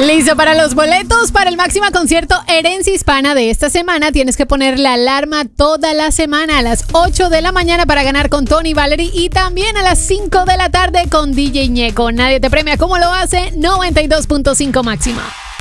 Listo para los boletos para el Máxima Concierto Herencia Hispana de esta semana. Tienes que poner la alarma toda la semana a las 8 de la mañana para ganar con Tony Valery y también a las 5 de la tarde con DJ Ñeco. Nadie te premia como lo hace 92.5 Máxima.